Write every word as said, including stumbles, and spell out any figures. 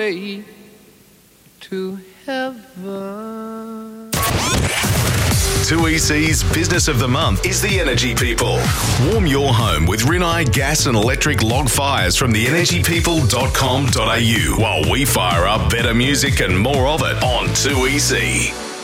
way to heaven. two E C's Business of the Month is the Energy People. Warm your home with Rinnai gas and electric log fires from the energy people dot com dot a u while we fire up better music and more of it on two E C.